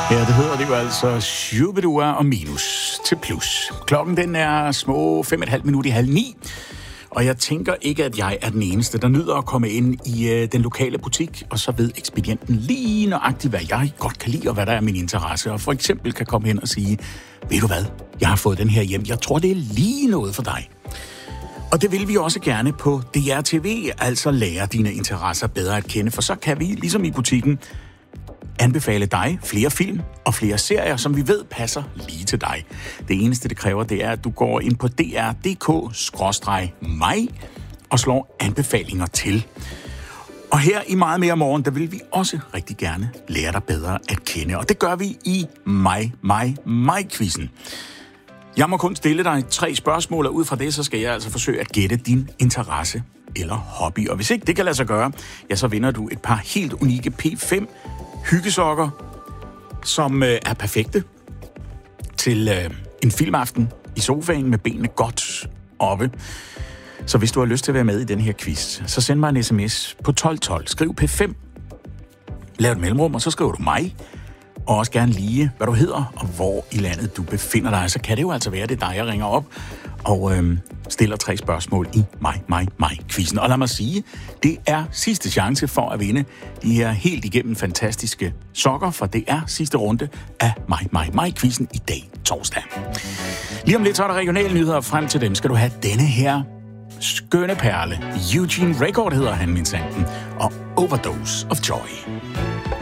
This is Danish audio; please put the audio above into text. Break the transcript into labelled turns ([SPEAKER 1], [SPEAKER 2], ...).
[SPEAKER 1] Ja, det hedder det jo altså Shubidua og minus til plus. Klokken den er små 5,5 minutter i 8:30. Og jeg tænker ikke, at jeg er den eneste, der nyder at komme ind i den lokale butik, og så ved ekspedienten lige nøjagtigt, hvad jeg godt kan lide, og hvad der er min interesse. Og for eksempel kan komme hen og sige, ved du hvad, jeg har fået den her hjem, jeg tror, det er lige noget for dig. Og det vil vi også gerne på DRTV, altså lære dine interesser bedre at kende, for så kan vi, ligesom i butikken, anbefale dig flere film og flere serier, som vi ved passer lige til dig. Det eneste, det kræver, det er, at du går ind på dr.dk/mig og slår anbefalinger til. Og her i Meget mere morgen, der vil vi også rigtig gerne lære dig bedre at kende. Og det gør vi i mig-quizzen. Jeg må kun stille dig 3 spørgsmål, og ud fra det, så skal jeg altså forsøge at gætte din interesse eller hobby. Og hvis ikke det kan lade sig gøre, ja, så vinder du et par helt unikke P5 hyggesokker, som er perfekte til en filmaften i sofaen med benene godt oppe. Så hvis du har lyst til at være med i den her quiz, så send mig en sms på 1212. Skriv P5, lav et mellemrum, og så skriver du mig, og også gerne lige, hvad du hedder, og hvor i landet du befinder dig. Så kan det jo altså være, det er dig, jeg ringer op og stiller 3 spørgsmål i mig-quizzen. Og lad mig sige, det er sidste chance for at vinde de her helt igennem fantastiske sokker, for det er sidste runde af mig-quizzen i dag, torsdag. Lige om lidt, så er der regionale nyheder, frem til dem skal du have denne her skønne perle. Eugene Record hedder han, min sanden, og Overdose of Joy.